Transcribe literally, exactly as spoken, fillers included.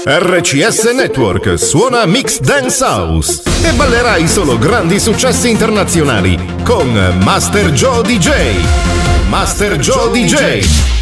R C S Network suona Mix Dance House e ballerai solo grandi successi internazionali con Master Joe D J. Master Joe D J.